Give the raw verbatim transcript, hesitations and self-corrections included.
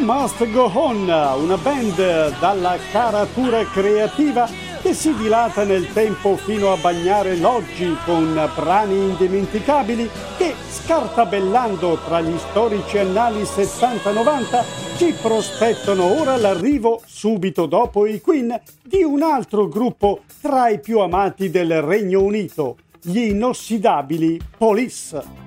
Must Go On, una band dalla caratura creativa che si dilata nel tempo fino a bagnare l'oggi con brani indimenticabili che, scartabellando tra gli storici annali settanta novanta, ci prospettano ora l'arrivo, subito dopo i Queen, di un altro gruppo tra i più amati del Regno Unito, gli inossidabili Police.